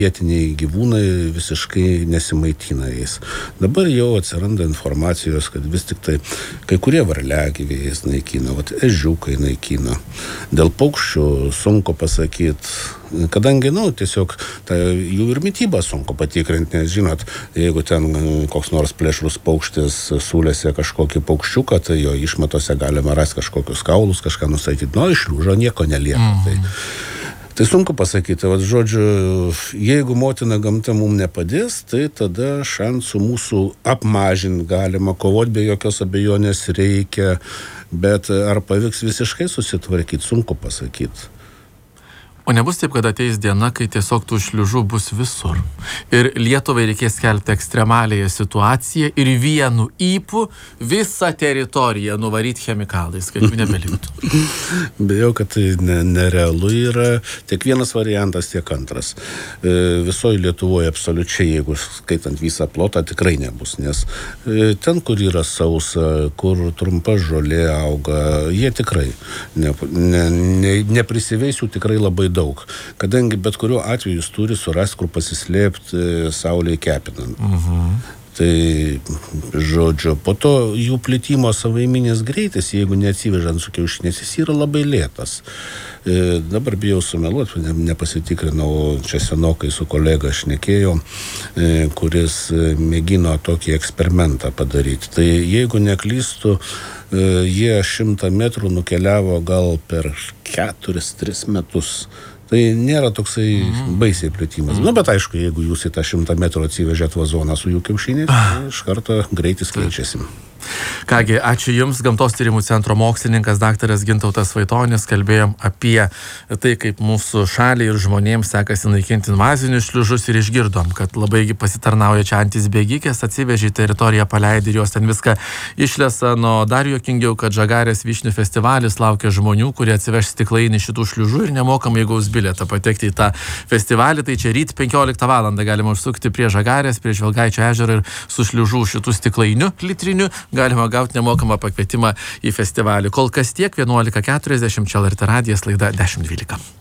vietiniai gyvūnai visiškai nesimaitina jais. Dabar jau atsiranda informacijos, kad vis tik tai kai kurie varliagyviai naikina, ežiukai naikina. Dėl paukščių sunku pasakyti, kadangi, tiesiog jų ir mitybą sunku patikrinti, nes žinot, jeigu ten koks nors plėšrus paukštis sulėse kažkokį paukščiuką, tai jo išmatose galima rasti kažkokius kaulus, kažką nustatyti, iš šliužo nieko nelieka. Tai sunku pasakyti, žodžiu, jeigu motina gamta mums nepadės, tai tada šansų mūsų apmažinti galima, kovoti be jokios abejonės reikia, bet ar pavyks visiškai susitvarkyti, sunku pasakyti. O nebus taip, kad ateis diena, kai tiesiog tų šliužų bus visur. Ir Lietuvai reikės skelbti ekstremalėje situaciją ir vienu ypu visą teritoriją nuvaryti chemikalais, kad jų nebeliktų. Bijau, kad tai nerealu yra tiek vienas variantas, tiek antras. Visoje Lietuvoje absoliučiai, jeigu skaitant visą plotą, tikrai nebus, nes ten, kur yra sausa, kur trumpa žolė auga, jie tikrai neprisiveisiu tikrai labai daug, kadangi bet kuriuo atveju jis turi surasti, kur pasislėpti saulėje kepinant. Tai, žodžiu, po to jų plitimo savaiminis greitis, jeigu neatsivežant su kiaušiniais, jis yra labai lėtas. Dabar bijau sumeluoti, nepasitikrinau, čia senokai su kolega šnekėjau, kuris mėgino tokį eksperimentą padaryti. Tai jeigu neklystu, jie 100 metrų nukeliavo gal per 4-3 metus. Tai nėra toksai baisiai plėtimas. Bet aišku, jeigu jūs į tą 100 metrų atsivežėt vazoną su jų kiaušiniais, tai iš karto greitis keičiasi. Kągi, ačiū Jums, Gamtos tyrimų centro mokslininkas daktaras Gintautas Vaitonis. Kalbėjom apie tai, kaip mūsų šaliai ir žmonėms sekasi naikinti invazinius šliužus ir išgirdom, kad labai pasitarnauja čia antis bėgikės, atsivežė į teritoriją, paleidė ir jos ten viską išlesa. Dar juokingiau, kad Žagarės vyšnių festivalis laukia žmonių, kurie atsiveš stiklainį šitų šliužų ir nemokamai gaus bilietą patekti į tą festivalį. Tai čia ryt 15 valandą galima užsukti prie Žagarės, prie Žvelgaičio ežero ir su šliužų šitų stiklainių litrinių galima gauti nemokamą pakvietimą į festivalį. Kol kas tiek, 11:40, čia LRT radijas, laida 10.12.